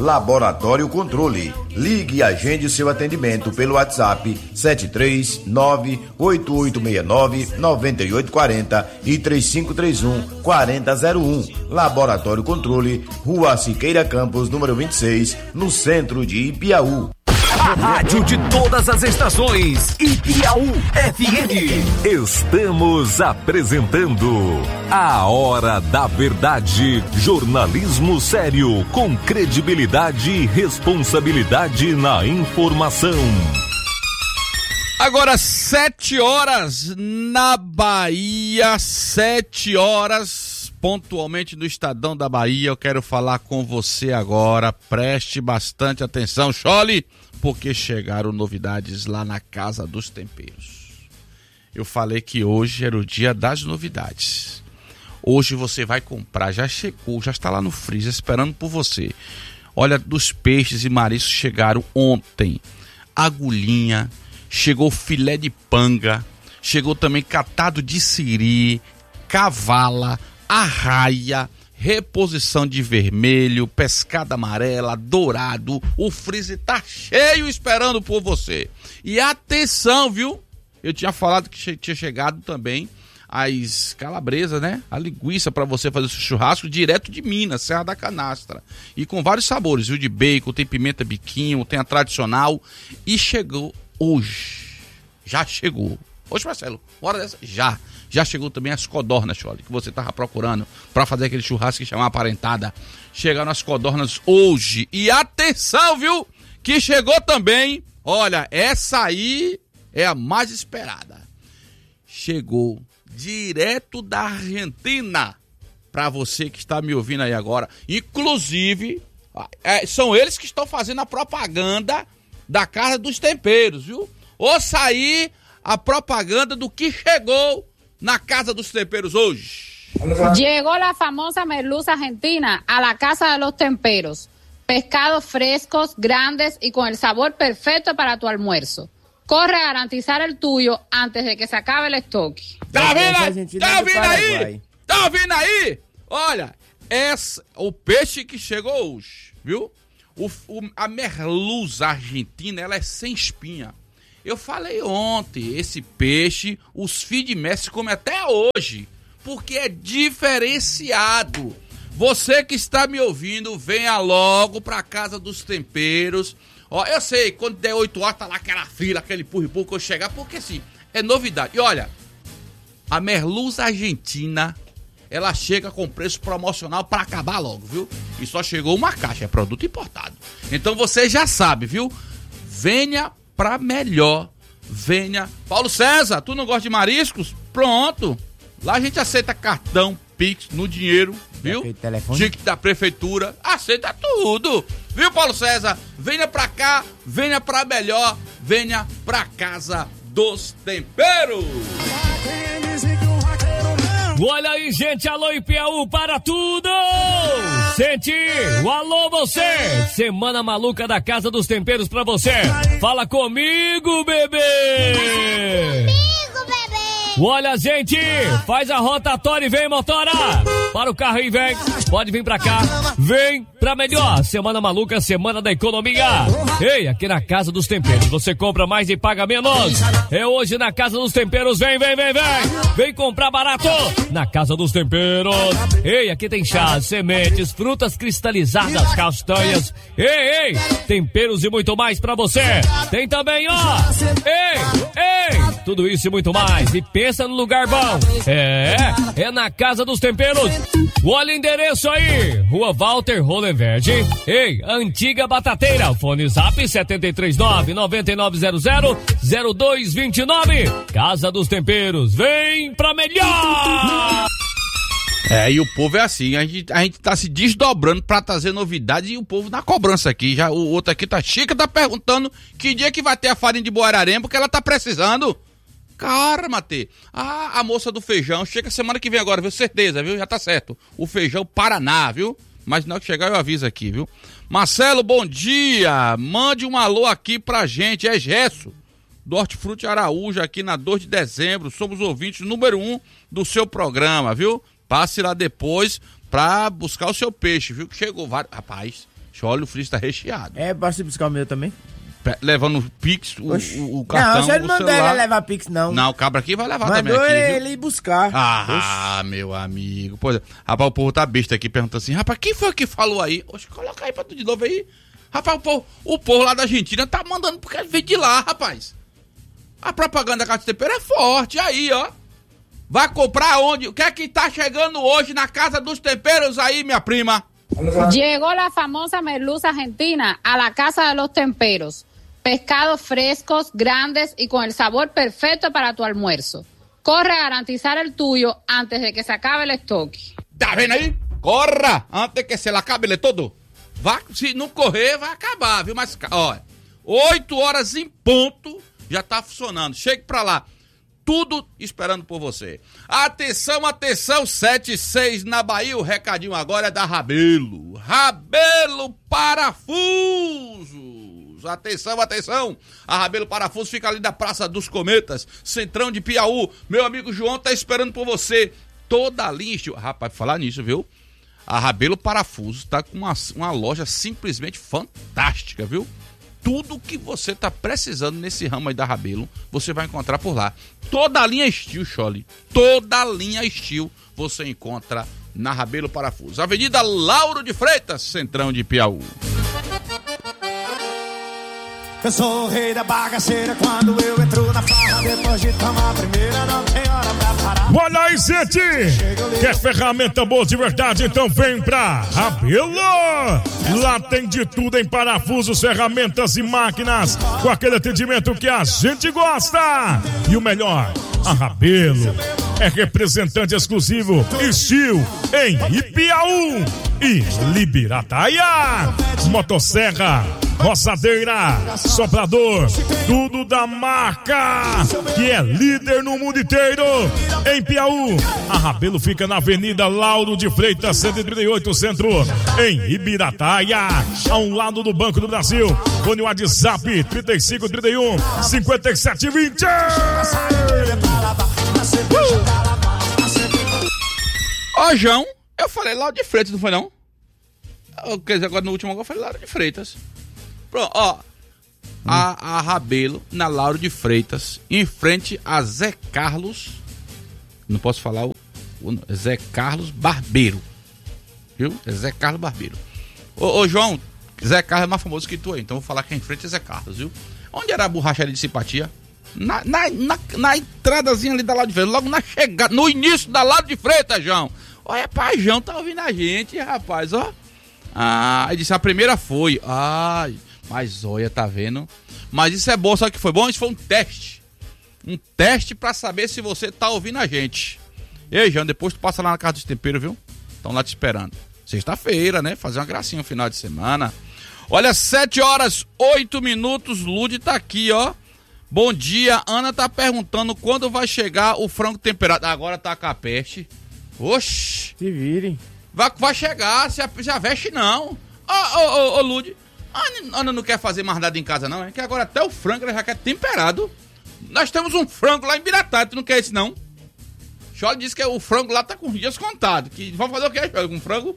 Laboratório Controle. Ligue e agende seu atendimento pelo WhatsApp 739-8869-9840 e 3531-4001. Laboratório Controle, Rua Siqueira Campos, número 26, no centro de Ipiaú. Rádio de todas as estações, Ipiaú FM. Estamos apresentando A Hora da Verdade. Jornalismo sério, com credibilidade e responsabilidade na informação. Agora 7 horas na Bahia, 7 horas pontualmente no Estadão da Bahia. Eu quero falar com você agora, preste bastante atenção, Chole, porque chegaram novidades lá na Casa dos Temperos. Eu falei que hoje era o dia das novidades. Hoje você vai comprar, já chegou, já está lá no freezer esperando por você. Olha, dos peixes e mariscos chegaram ontem. Agulhinha, chegou filé de panga, chegou também catado de siri, cavala, arraia, reposição de vermelho, pescada amarela, dourado. O freezer tá cheio esperando por você. E atenção, viu? Eu tinha falado que tinha chegado também as calabresas, né? A linguiça para você fazer o seu churrasco direto de Minas, Serra da Canastra. E com vários sabores, viu? De bacon, tem pimenta biquinho, tem a tradicional. E chegou hoje. Já chegou. Hoje, Marcelo, hora dessa? Já chegou também as codornas, Chole, que você tava procurando para fazer aquele churrasco que chama aparentada. Chegaram as codornas hoje. E atenção, viu? Que chegou também. Olha, essa aí é a mais esperada. Chegou direto da Argentina. Para você que está me ouvindo aí agora. Inclusive, são eles que estão fazendo a propaganda da Casa dos Temperos, viu? Ouça aí a propaganda do que chegou na Casa dos Temperos hoje. Llegó la famosa merluza argentina a la Casa de los Temperos. Pescados frescos, grandes y con el sabor perfecto para tu almuerzo. Corre a garantizar el tuyo antes de que se acabe el stock. Tá ouvindo aí? Olha, o peixe que chegou hoje, viu? A merluza argentina, ela é sem espinha. Eu falei ontem, esse peixe, os filhos de mestre comem até hoje, porque é diferenciado. Você que está me ouvindo, venha logo pra Casa dos Temperos. Ó, eu sei, quando der 8 horas, tá lá aquela fila, aquele purri-purri que eu chegar, porque assim, é novidade. E olha, a merluza argentina, ela chega com preço promocional pra acabar logo, viu? E só chegou uma caixa, é produto importado. Então você já sabe, viu? Venha pra melhor, venha. Paulo César, tu não gosta de mariscos? Pronto, lá a gente aceita cartão, Pix, no dinheiro, viu? Ticket da prefeitura, aceita tudo, viu, Paulo César? Venha pra cá, venha pra melhor, venha pra Casa dos Temperos. Olha aí, gente, alô Ipiaú para tudo! Sente o alô você! Semana maluca da Casa dos Temperos pra você! Fala comigo, bebê! Olha, gente, faz a rotatória e vem, motora! Para o carro aí, vem! Pode vir pra cá! Vem pra melhor! Semana maluca, semana da economia! Ei, aqui na Casa dos Temperos, você compra mais e paga menos! É hoje na Casa dos Temperos, vem! Vem comprar barato! Na Casa dos Temperos! Ei, aqui tem chás, sementes, frutas cristalizadas, castanhas! Ei! Temperos e muito mais pra você! Tem também, ó! Ei! Tudo isso e muito mais! E pensa no lugar bom! É na Casa dos Temperos! Olha o endereço aí! Rua Walter Hollenberg. Ei, antiga batateira. Fone Zap 739-9900-0229. Casa dos Temperos. Vem pra melhor! E o povo é assim, a gente tá se desdobrando pra trazer novidades e o povo na cobrança aqui. Já o outro aqui tá chica, tá perguntando que dia que vai ter a farinha de Boararema, porque ela tá precisando. Cara, Matê, a moça do feijão chega semana que vem agora, viu? Certeza, viu? Já tá certo. O feijão Paraná, viu? Mas na hora que chegar eu aviso aqui, viu? Marcelo, bom dia. Mande um alô aqui pra gente. É Gesso, do Hortifruti Araújo, aqui na 2 de dezembro. Somos ouvintes número 1 do seu programa, viu? Passe lá depois pra buscar o seu peixe, viu? Que chegou vários. Rapaz, Olha, o freezer tá recheado. É, basta buscar o meu também. Levando o Pix, o cartão, não, você não o mandou celular. ele levar Pix, não. Não, o cabra aqui vai levar mandou também aqui, ele ir buscar. Meu amigo. Pô, rapaz, o povo tá besta aqui, perguntando assim, rapaz, quem foi que falou aí? Oxe, coloca aí pra tu de novo aí. Rapaz, o povo lá da Argentina tá mandando porque vem de lá, rapaz. A propaganda da Casa dos Temperos é forte, aí, ó. Vai comprar onde? O que é que tá chegando hoje na Casa dos Temperos aí, minha prima? Llegó la famosa merluza argentina a la Casa de los Temperos. Pescados frescos, grandes y con el sabor perfecto para tu almuerzo. Corre a garantizar el tuyo antes de que se acabe el estoque. Tá vendo aí? Corra! Antes que se la acabe ele todo. Se não correr, vai acabar, viu? Mas, olha, 8 horas em ponto, já tá funcionando. Chegue pra lá. Tudo esperando por você. Atenção, atenção, 7-6 na Bahia. O recadinho agora é da Rabelo. Rabelo Parafusos. Atenção, atenção. A Rabelo Parafusos fica ali da Praça dos Cometas, Centrão de Piauí. Meu amigo João tá esperando por você. Toda a linha estilo. Rapaz, falar nisso, viu? A Rabelo Parafusos tá com uma loja simplesmente fantástica, viu? Tudo que você tá precisando nesse ramo aí da Rabelo, você vai encontrar por lá. Toda a linha Steel, Chole. Toda a linha Steel você encontra na Rabelo Parafusos. Avenida Lauro de Freitas, Centrão de Piauí. Eu sou o rei da bagaceira quando eu entro na farra. Depois de tomar a primeira, não tem hora pra parar. Olha aí, gente! Quer ferramenta boa de verdade? Então vem pra Rabelo! Lá tem de tudo em parafusos, ferramentas e máquinas, com aquele atendimento que a gente gosta. E o melhor, a Rabelo é representante exclusivo Steel em Ipiaú e Libirataia. Motosserra, roçadeira, soprador, tudo da marca que é líder no mundo inteiro. Em Piauí, a Rabelo fica na Avenida Lauro de Freitas, 138 Centro, em Ibirataia, ao lado do Banco do Brasil. Fone o WhatsApp 3531-5720. Ó, João, eu falei Lauro de Freitas, não foi não? Quer dizer, agora no último eu falei Lauro de Freitas. Pronto, ó. A Rabelo, na Lauro de Freitas, em frente a Zé Carlos. Não posso falar o Zé Carlos Barbeiro. Viu? É Zé Carlos Barbeiro. Ô, João, Zé Carlos é mais famoso que tu aí, então vou falar que é em frente a Zé Carlos, viu? Onde era a borracharia de simpatia? Na entradazinha ali da Lauro de Freitas, logo na chegada, no início da Lauro de Freitas, João. Olha, pai, João tá ouvindo a gente, rapaz, ó. Ele disse, a primeira foi. Ai, mas olha, tá vendo? Mas isso é bom, sabe o que foi bom? Isso foi um teste. Um teste pra saber se você tá ouvindo a gente. Ei, João, depois tu passa lá na Casa dos Temperos, viu? Estão lá te esperando. Sexta-feira, né? Fazer uma gracinha no final de semana. Olha, 7h08, Lude tá aqui, ó. Bom dia, Ana tá perguntando quando vai chegar o frango temperado. Agora tá com a peste. Oxi. Se virem. Vai chegar, se veste não. Ô, Lude, a Ana não quer fazer mais nada em casa não, é? Que agora até o frango ela já quer temperado. Nós temos um frango lá em Biratá, tu não quer esse não? Chole disse que o frango lá tá com dias contados. Que vamos fazer o que, Chole, com frango?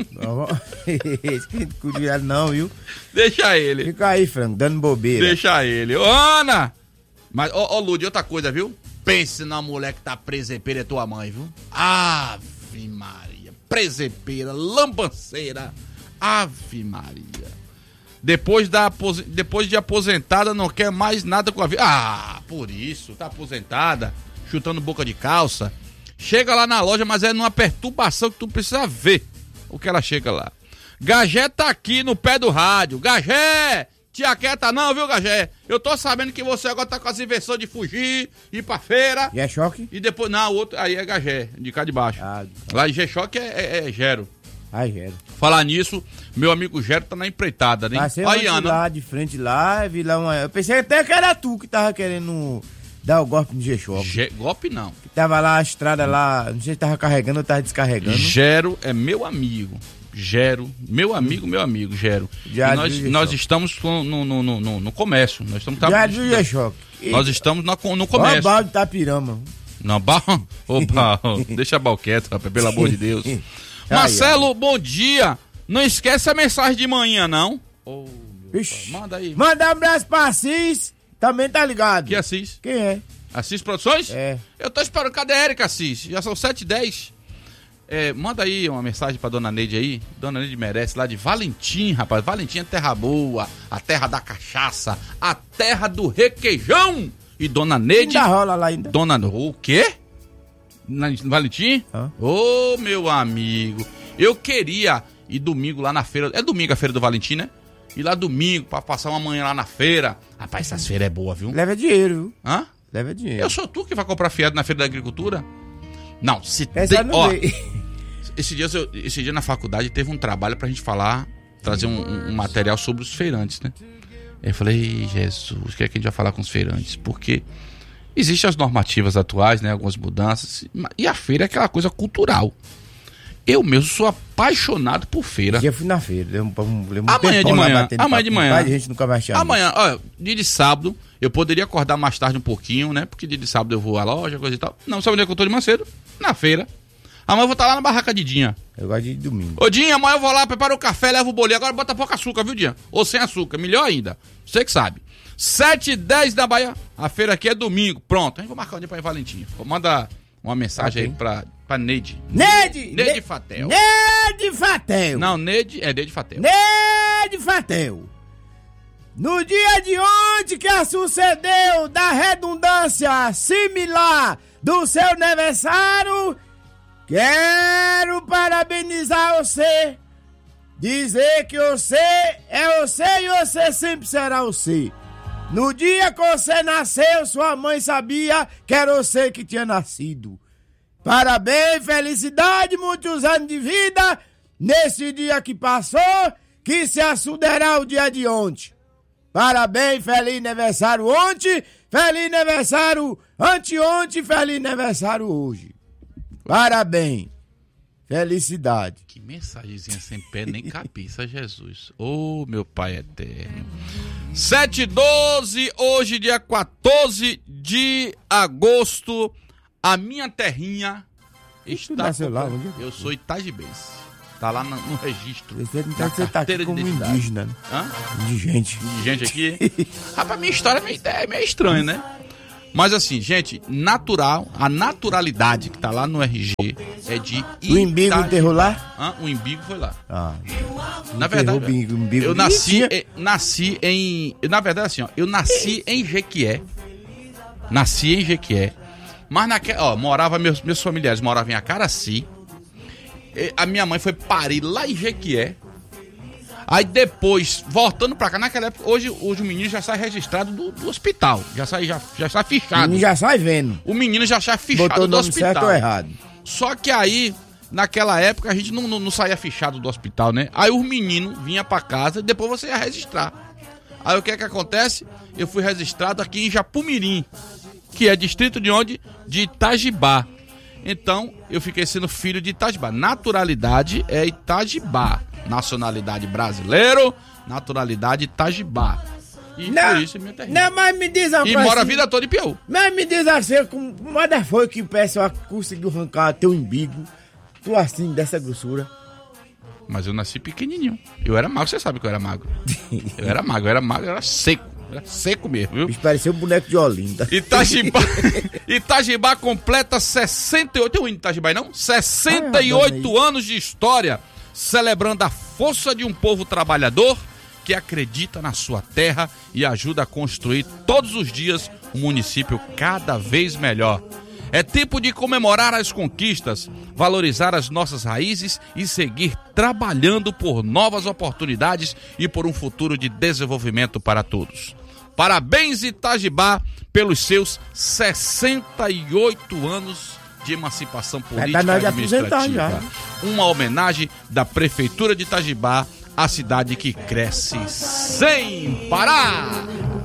Não, viu? Deixa ele. Fica aí, frango, dando bobeira. Deixa ele. Ô, Ana! Mas, ô, Lude, outra coisa, viu? Pense na mulher que tá presepeira, é tua mãe, viu? Ave Maria. Presepeira, lambanceira. Ave Maria. Depois de aposentada, não quer mais nada com a vida. Por isso, tá aposentada, chutando boca de calça. Chega lá na loja, mas é numa perturbação que tu precisa ver o que ela chega lá. Gagé tá aqui no pé do rádio. Gagé! Tia quieta não, viu, Gagé? Eu tô sabendo que você agora tá com as invenções de fugir, ir pra feira. E é choque? E depois, não, o outro, aí é Gagé, de cá de baixo. Lá em G-Choque é Gero. Gero. Falar nisso, meu amigo Gero tá na empreitada, né? Aí, Ana. Lá de frente lá, vi lá uma... Eu pensei até que era tu que tava querendo dar o golpe no G-Choque. Golpe não. Que tava lá a estrada lá, não sei se tava carregando ou tava descarregando. Gero é meu amigo. Gero, meu amigo, Gero. E nós estamos no comércio. Nós estamos Nós estamos no comércio. Ó, balde Itapirama. Não, opa, deixa a balqueta, rapaz, pelo amor de Deus. Marcelo, bom dia. Não esquece a mensagem de manhã, não. Ixi. Manda aí. Manda um abraço pra Assis, também tá ligado. Que Assis? Quem é? Assis Produções? É. Eu tô esperando, cadê a Érica, Assis? Já são 7h10. Manda aí uma mensagem pra Dona Neide aí. Dona Neide merece, lá de Valentim, rapaz. Valentim é terra boa, a terra da cachaça, a terra do requeijão. E Dona Neide... Ainda rola lá ainda. O quê? Valentim? Ô, meu amigo. Eu queria ir domingo lá na feira. É domingo a feira do Valentim, né? Ir lá domingo pra passar uma manhã lá na feira. Rapaz, essas feiras é boa, viu? Leva dinheiro, viu? Hã? Leva dinheiro. Eu sou tu que vai comprar fiado na feira da agricultura? Não, se tem... Ó, esse dia na faculdade teve um trabalho pra gente falar, trazer um material sobre os feirantes, né? Aí eu falei, Jesus, o que é que a gente vai falar com os feirantes? Porque existem as normativas atuais, né? Algumas mudanças. E a feira é aquela coisa cultural. Eu mesmo sou apaixonado por feira. Eu fui na feira. Amanhã de manhã. Amanhã de manhã. A gente nunca vai achar. Amanhã, ó, dia de sábado, eu poderia acordar mais tarde um pouquinho, né? Porque dia de sábado eu vou à loja, coisa e tal. Não, sabe onde é que eu tô de manhã cedo? Na feira. Amanhã eu vou estar lá na barraca de Dinha. Eu gosto de domingo. Ô Dinha, amanhã eu vou lá, preparo o café, levo o bolinho. Agora bota pouco açúcar, viu, Dinha? Ou sem açúcar, melhor ainda. Você que sabe. 7h10 da Bahia. A feira aqui é domingo. Pronto, a gente vai marcar um dia pra ir Valentim. Manda uma mensagem aí pra Neide. Neide Fatel. Neide Fatel. Não, Neide Fatel. Neide Fatel. No dia de ontem que sucedeu da redundância similar do seu aniversário, quero parabenizar você. Dizer que você é você e você sempre será você. No dia que você nasceu, sua mãe sabia que era você que tinha nascido. Parabéns, felicidade, muitos anos de vida nesse dia que passou, que se assuderá o dia de ontem. Parabéns, feliz aniversário ontem, feliz aniversário anteontem, feliz aniversário hoje. Parabéns. Felicidade. Que mensagenzinha sem pé nem cabeça, Jesus. Ô, meu Pai eterno. 7h12, hoje dia 14 de agosto, a minha terrinha está... lá, eu sou itagibense. Tá lá no registro. Você tá aqui como indígena, né? Hã? Indigente. Indigente aqui? Rapaz, minha história é meio estranha, né? Mas assim, gente, a naturalidade que tá lá no RG é de Itagiba. O imbigo enterrou lá? O imbigo foi lá. Na verdade, eu nasci em... Na verdade, assim, ó, eu nasci em Jequié. Mas morava, meus familiares moravam em Acaraci. A minha mãe foi parir lá em Jequié. Aí depois, voltando pra cá, naquela época, hoje o menino já sai registrado do hospital. Já sai fichado. O menino já sai vendo. O menino já sai fichado botou do nome hospital. certo ou errado. Só que aí, naquela época, a gente não saía fichado do hospital, né? Aí o menino vinha pra casa e depois você ia registrar. Aí o que é que acontece? Eu fui registrado aqui em Japumirim, que é distrito de onde? De Itajibá. Então, eu fiquei sendo filho de Itajibá. Naturalidade é Itajibá. Nacionalidade brasileiro, naturalidade Itajibá. E por isso minha terrinha. Não, mas me diz uma coisa. E mora a vida toda em Piauí. Mas me diz assim, como foi que o pessoal conseguiu arrancar teu umbigo, tu assim, dessa grossura? Mas eu nasci pequenininho. Eu era magro, você sabe que eu era magro. Eu era seco. Era seco mesmo, viu? Isso parecia um boneco de Olinda. Itajibá completa 68... Tem um hino de Itajibá, não? 68 anos de história, celebrando a força de um povo trabalhador que acredita na sua terra e ajuda a construir todos os dias um município cada vez melhor. É tempo de comemorar as conquistas, valorizar as nossas raízes e seguir trabalhando por novas oportunidades e por um futuro de desenvolvimento para todos. Parabéns, Itajibá, pelos seus 68 anos de emancipação política e administrativa. Uma homenagem da Prefeitura de Itajibá, a cidade que cresce sem parar.